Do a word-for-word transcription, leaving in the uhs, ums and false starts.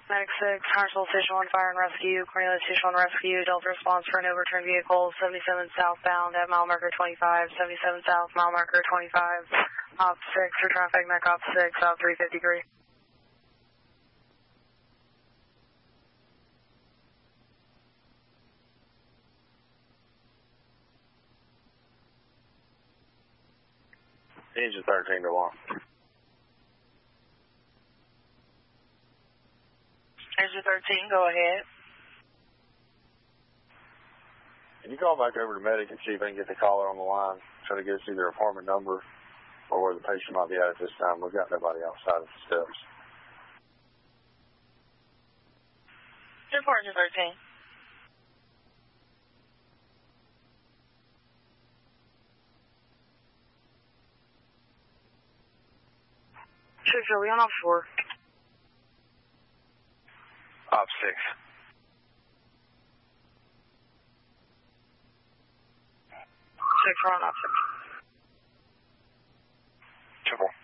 Medic six, Huntersville Station one Fire and Rescue, Cornelius Station one Rescue, Delta response for an overturned vehicle, seventy-seven southbound at mile marker twenty-five, seventy-seven south, mile marker twenty-five, op six for traffic, Mech op six, op three fifty-three. Engine thirteen to one. Engine thirteen, go ahead. Can you call back over to Medic and see if I can get the caller on the line? Try to get us either apartment number or where the patient might be at at this time. We've got nobody outside of the steps. ten four, Engine thirteen. Six, are we on offshore? Op six. Six, we're on op six. Triple.